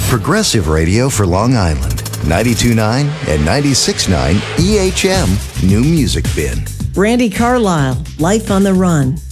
Progressive Radio for Long Island. 92.9 and 96.9 EHM New Music Bin. Brandy Carlisle, Life on the Run.